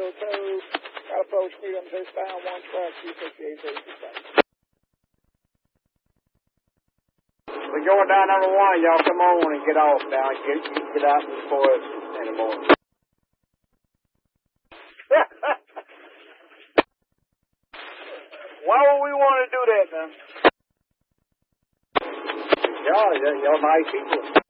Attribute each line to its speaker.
Speaker 1: Got approach freedom, just down 1 track, 268, 36.
Speaker 2: We're going down number 1. Y'all come on and get off now. Get out before us in the morning. Why would we want to do that, man? Y'all nice people.